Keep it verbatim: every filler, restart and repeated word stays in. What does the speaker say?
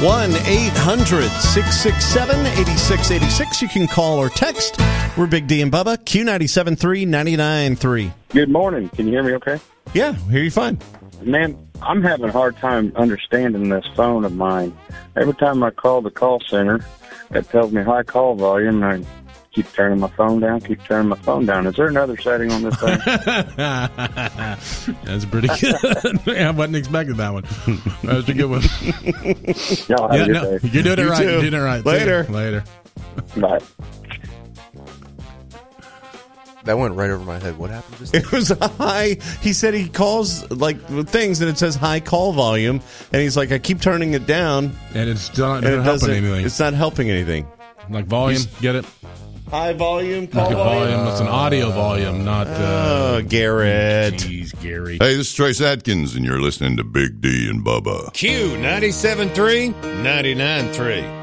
one eight hundred six six seven eight six eight six. You can call or text. We're Big D and Bubba, Q ninety-seven point three, ninety-nine point three. Good morning. Can you hear me okay? Yeah, hear you fine. Man, I'm having a hard time understanding this phone of mine. Every time I call the call center, it tells me high call volume, and I keep turning my phone down, keep turning my phone down. Is there another setting on this thing? That's pretty good. I wasn't expecting that one. That was a good one. Y'all have Yeah, a good no, day. you're doing it You right. too. You're doing it right. Later. See you. Later. Bye. That went right over my head. What happened just It was a high. He said he calls like things and it says high call volume, and he's like, I keep turning it down, And it's not, and it not doesn't. helping anything. It's not helping anything. Like volume, get it? High volume, call Like a volume. volume. It's an audio volume, not. Uh, Oh, Garrett. Jeez, Gary. Hey, this is Trace Atkins, and you're listening to Big D and Bubba. Q ninety-seven point three, ninety-nine point three.